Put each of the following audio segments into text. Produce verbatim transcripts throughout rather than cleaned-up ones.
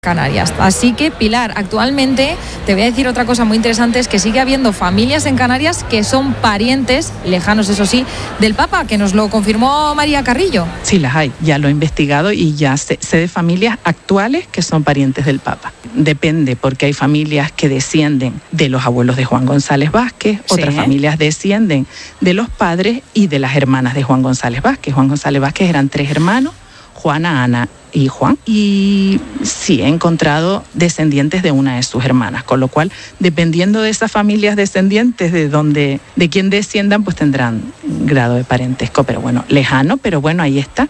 Canarias. Así que, Pilar, actualmente te voy a decir otra cosa muy interesante, es que sigue habiendo familias en Canarias que son parientes, lejanos eso sí, del Papa, que nos lo confirmó María Carrillo. Sí, las hay, ya lo he investigado y ya sé, sé de familias actuales que son parientes del Papa. Depende, porque hay familias que descienden de los abuelos de Juan González Vázquez, sí. Otras familias descienden de los padres y de las hermanas de Juan González Vázquez. Juan González Vázquez eran tres hermanos, Juana, Ana y Juan, y sí he encontrado descendientes de una de sus hermanas, con lo cual, dependiendo de esas familias descendientes, de donde, de quién desciendan, pues tendrán grado de parentesco, pero bueno, lejano, pero bueno, ahí está.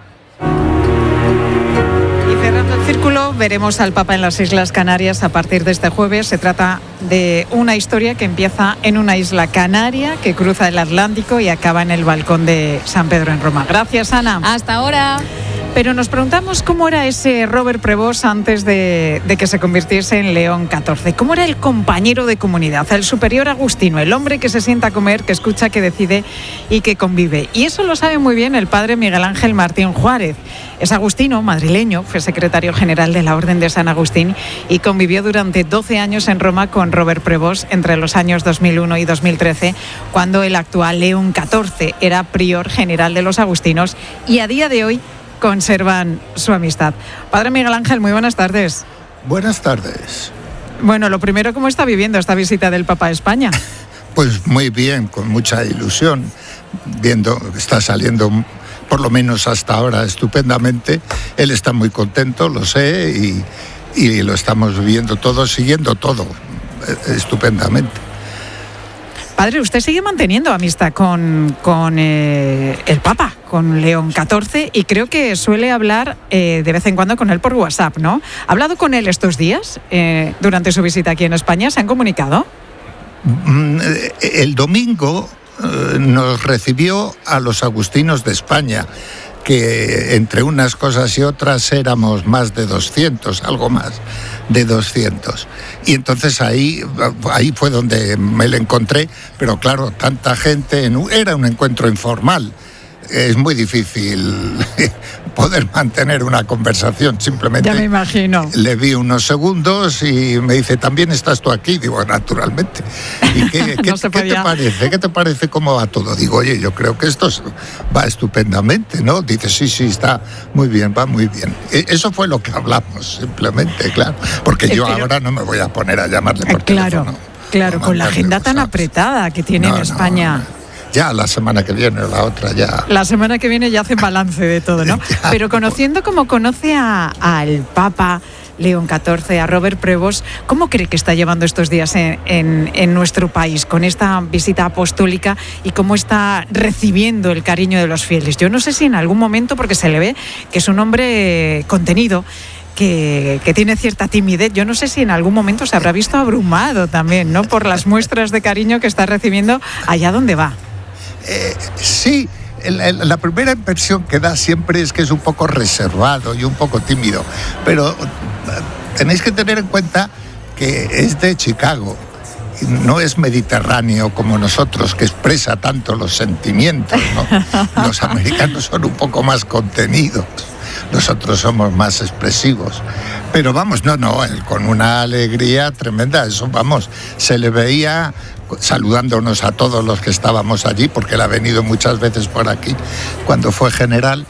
Y cerrando el círculo, veremos al Papa en las Islas Canarias a partir de este jueves. Se trata de una historia que empieza en una isla canaria, que cruza el Atlántico y acaba en el balcón de San Pedro en Roma. Gracias, Ana. Hasta ahora. Pero nos preguntamos cómo era ese Robert Prevost antes de, de que se convirtiese en León catorce. ¿Cómo era el compañero de comunidad, el superior agustino, el hombre que se sienta a comer, que escucha, que decide y que convive? Y eso lo sabe muy bien el padre Miguel Ángel Martín Juárez. Es agustino, madrileño, fue secretario general de la Orden de San Agustín y convivió durante doce años en Roma con Robert Prevost entre los años dos mil uno y dos mil trece, cuando el actual León catorce era prior general de los agustinos, y a día de hoy conservan su amistad. Padre Miguel Ángel, muy buenas tardes. Buenas tardes. Bueno, lo primero, ¿cómo está viviendo esta visita del Papa a España? Pues muy bien, con mucha ilusión, viendo que está saliendo, por lo menos hasta ahora, estupendamente. Él está muy contento, lo sé, y, y lo estamos viviendo todos, siguiendo todo, estupendamente. Padre, usted sigue manteniendo amistad con, con eh, el Papa, con León catorce, y creo que suele hablar eh, de vez en cuando con él por WhatsApp, ¿no? ¿Ha hablado con él estos días eh, durante su visita aquí en España? ¿Se han comunicado? El domingo eh, nos recibió a los agustinos de España, que entre unas cosas y otras éramos más de doscientos, algo más de doscientos. Y entonces ahí, ahí fue donde me le encontré, pero claro, tanta gente, en un, era un encuentro informal. Es muy difícil poder mantener una conversación, simplemente. Ya me imagino. Le vi unos segundos y me dice, ¿también estás tú aquí? Digo, naturalmente. ¿Y qué, qué, no ¿qué te parece? ¿Qué te parece cómo va todo? Digo, oye, yo creo que esto va estupendamente, ¿no? Dice, sí, sí, está muy bien, va muy bien. Eso fue lo que hablamos, simplemente, claro. Porque yo Pero, ahora no me voy a poner a llamarle por claro, teléfono. Claro, con la agenda tan apretada que tiene no, en España. No, no. Ya la semana que viene o la otra ya. La semana que viene ya hacen balance de todo, ¿no? ya, Pero conociendo como conoce a, al Papa León catorce, a Robert Prevost, ¿cómo cree que está llevando estos días en, en, en nuestro país con esta visita apostólica y cómo está recibiendo el cariño de los fieles? Yo no sé si en algún momento, porque se le ve que es un hombre contenido, Que, que tiene cierta timidez. Yo no sé si en algún momento se habrá visto abrumado también, ¿no? Por las muestras de cariño que está recibiendo allá donde va. Eh, sí, la, la primera impresión que da siempre es que es un poco reservado y un poco tímido, pero tenéis que tener en cuenta que es de Chicago, no es mediterráneo como nosotros, que expresa tanto los sentimientos, ¿no? Los americanos son un poco más contenidos. Nosotros somos más expresivos. Pero vamos, no, no, él con una alegría tremenda, eso vamos, se le veía saludándonos a todos los que estábamos allí, porque él ha venido muchas veces por aquí cuando fue general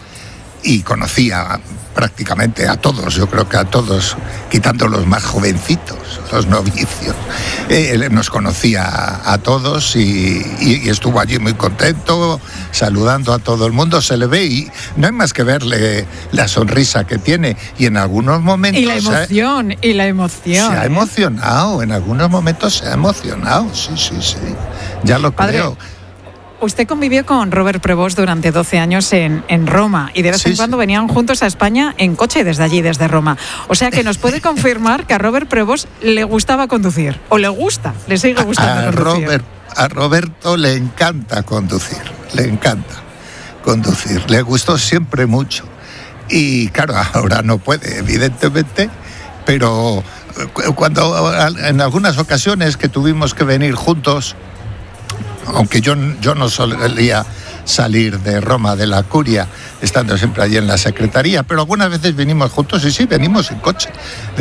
y conocía prácticamente a todos, yo creo que a todos, quitando los más jovencitos, los novicios. Él nos conocía a, a todos y, y, y estuvo allí muy contento, saludando a todo el mundo, se le ve y no hay más que verle la sonrisa que tiene y en algunos momentos... Y la emoción, se, y la emoción. Se ha ¿eh? emocionado, en algunos momentos se ha emocionado, sí, sí, sí, ya lo Padre, creo. Usted convivió con Robert Prevost durante doce años en, en Roma y de vez sí, en cuando sí. venían juntos a España en coche desde allí, desde Roma. O sea que nos puede confirmar que a Robert Prevost le gustaba conducir, o le gusta, le sigue gustando a conducir. Robert, a Roberto le encanta conducir, le encanta conducir, le gustó siempre mucho. Y claro, ahora no puede, evidentemente, pero cuando en algunas ocasiones que tuvimos que venir juntos, aunque yo, yo no solía salir de Roma, de la Curia, estando siempre allí en la secretaría, pero algunas veces venimos juntos y sí, venimos en coche.